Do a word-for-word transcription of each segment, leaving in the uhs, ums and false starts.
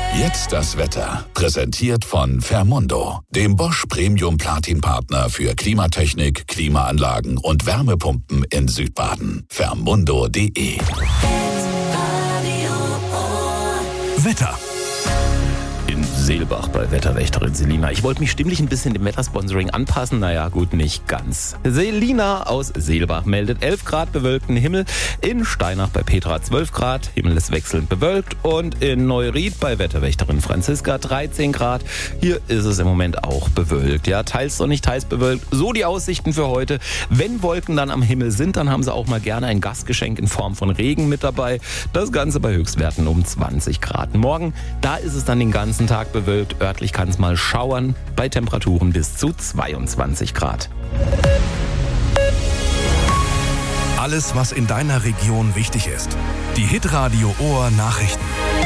Jetzt das Wetter. Präsentiert von Fermundo, dem Bosch Premium Platin Partner für Klimatechnik, Klimaanlagen und Wärmepumpen in Südbaden. Fermundo punkt de. Wetter. In Seelbach bei Wetterwächterin Selina. Ich wollte mich stimmlich ein bisschen dem Wettersponsoring anpassen. Naja, gut, nicht ganz. Selina aus Seelbach meldet elf Grad bewölkten Himmel. In Steinach bei Petra zwölf Grad. Himmel ist wechselnd bewölkt. Und in Neuried bei Wetterwächterin Franziska dreizehn Grad. Hier ist es im Moment auch bewölkt. Ja, teils sonnig, teils bewölkt. So die Aussichten für heute. Wenn Wolken dann am Himmel sind, dann haben sie auch mal gerne ein Gastgeschenk in Form von Regen mit dabei. Das Ganze bei Höchstwerten um zwanzig Grad. Morgen, da ist es dann den ganzen Tag bewölkt. Örtlich kann es mal schauern, bei Temperaturen bis zu zweiundzwanzig Grad. Alles, was in deiner Region wichtig ist. Die Hitradio Ohr Nachrichten.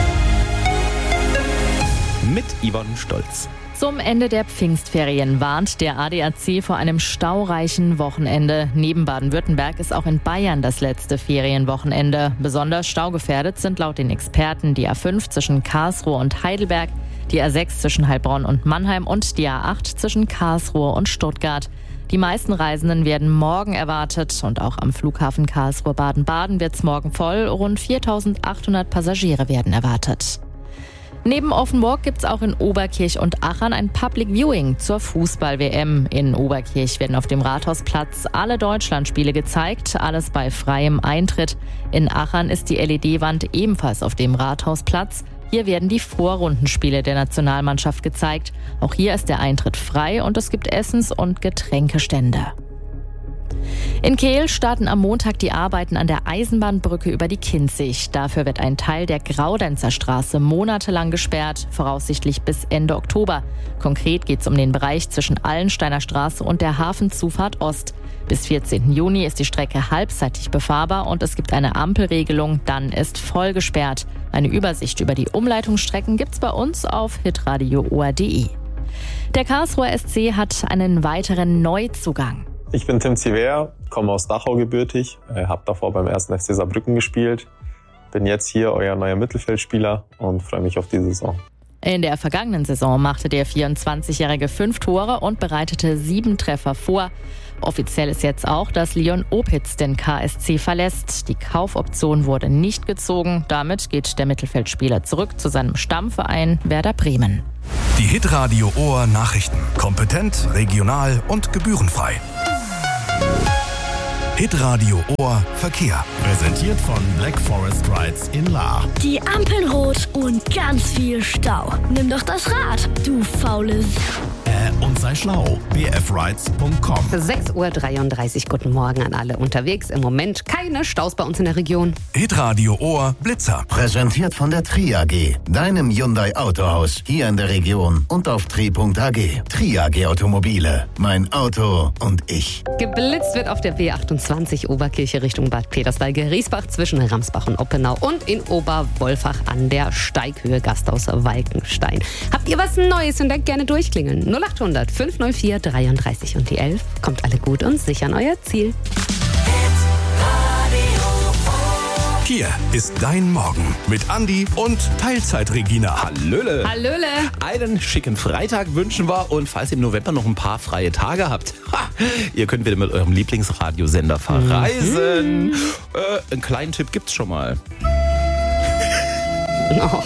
Mit Yvonne Stolz. Zum Ende der Pfingstferien warnt der A D A C vor einem staureichen Wochenende. Neben Baden-Württemberg ist auch in Bayern das letzte Ferienwochenende. Besonders staugefährdet sind laut den Experten die A fünf zwischen Karlsruhe und Heidelberg, die A sechs zwischen Heilbronn und Mannheim und die A acht zwischen Karlsruhe und Stuttgart. Die meisten Reisenden werden morgen erwartet und auch am Flughafen Karlsruhe-Baden-Baden wird es morgen voll. Rund viertausendachthundert Passagiere werden erwartet. Neben Offenburg gibt es auch in Oberkirch und Achern ein Public Viewing zur Fußball-W M. In Oberkirch werden auf dem Rathausplatz alle Deutschlandspiele gezeigt, alles bei freiem Eintritt. In Achern ist die L E D-Wand ebenfalls auf dem Rathausplatz. Hier werden die Vorrundenspiele der Nationalmannschaft gezeigt. Auch hier ist der Eintritt frei und es gibt Essens- und Getränkestände. In Kehl starten am Montag die Arbeiten an der Eisenbahnbrücke über die Kinzig. Dafür wird ein Teil der Graudenzer Straße monatelang gesperrt, voraussichtlich bis Ende Oktober. Konkret geht es um den Bereich zwischen Allensteiner Straße und der Hafenzufahrt Ost. Bis vierzehnten Juni ist die Strecke halbseitig befahrbar und es gibt eine Ampelregelung, dann ist voll gesperrt. Eine Übersicht über die Umleitungsstrecken gibt's bei uns auf hitradio ohr punkt de. Der Karlsruher S C hat einen weiteren Neuzugang. Ich bin Tim Ziver, komme aus Dachau gebürtig, habe davor beim ersten F C Saarbrücken gespielt, bin jetzt hier euer neuer Mittelfeldspieler und freue mich auf die Saison. In der vergangenen Saison machte der vierundzwanzigjährige fünf Tore und bereitete sieben Treffer vor. Offiziell ist jetzt auch, dass Leon Opitz den K S C verlässt. Die Kaufoption wurde nicht gezogen. Damit geht der Mittelfeldspieler zurück zu seinem Stammverein Werder Bremen. Die Hitradio Ohr Nachrichten. Kompetent, regional und gebührenfrei. Hitradio Ohr Verkehr. Präsentiert von Black Forest Rides in Lahr. Die Ampeln rot und ganz viel Stau. Nimm doch das Rad, du faules. Äh, und sei schlau. b f rides punkt com. sechs Uhr dreiunddreißig. Guten Morgen an alle unterwegs. Im Moment keine Staus bei uns in der Region. Hitradio Ohr Blitzer. Präsentiert von der Tri A G, deinem Hyundai Autohaus hier in der Region und auf tri punkt a g. Tri A G Automobile. Mein Auto und ich. Geblitzt wird auf der B achtundzwanzig Oberkirche Richtung Bad Peterswalde-Griesbach zwischen Ramsbach und Oppenau und in Oberwolfach an der Steighöhe Gasthaus Walkenstein. Habt ihr was Neues und dann gerne durchklingeln? null achthundert fünfhundervier dreiunddreißig und die elf. Kommt alle gut und sicher an euer Ziel. Hier ist dein Morgen mit Andi und Teilzeit-Regina. Hallöle. Hallöle. Einen schicken Freitag wünschen wir und falls ihr im November noch ein paar freie Tage habt, ha, ihr könnt wieder mit eurem Lieblingsradiosender verreisen. Mhm. Äh, einen kleinen Tipp gibt's schon mal. Oh.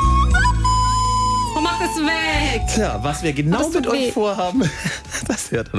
Mach das weg! Tja, was wir genau das mit weh. euch vorhaben, das hört ihr